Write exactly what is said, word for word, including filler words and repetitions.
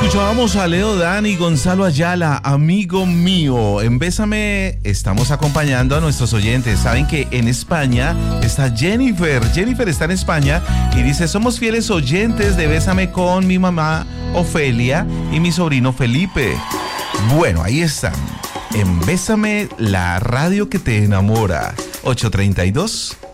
Escuchábamos a Leo Dan y Gonzalo Ayala, amigo mío. En Bésame estamos acompañando a nuestros oyentes. Saben que en España está Jennifer. Jennifer está en España y dice: somos fieles oyentes de Bésame con mi mamá Ofelia y mi sobrino Felipe. Bueno, ahí están. En Bésame, la radio que te enamora. ocho treinta y dos.